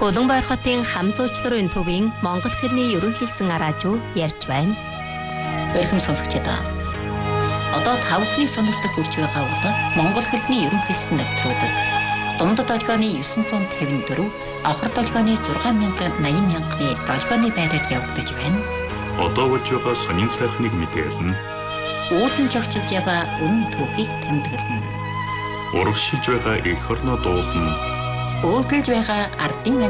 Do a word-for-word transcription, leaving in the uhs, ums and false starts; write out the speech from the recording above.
Улаанбаяр хотын хам зуучларын төвийн монгол хэлний ерөнхийлсэн араажуу ярьж байна. Эрхэм сонсогчдоо. Одоо тав хүний сонирхолтой хүрч байгаа бол монгол хэлний ерөнхийлсэн навтруудад дундад долгионы дев'ять тавин четыре, авхар долгионы шесть мянга восемьдесят мянганы долгионы байраар явагдаж байна. Одоо болж байгаа сонин сайхныг мэдээлнэ. Уулын жогчж яваа өмнө түүхийг тэмдэглэнэ. Урагшилж байгаа эх орноо дуулна. Өөдрөж байгаа ардын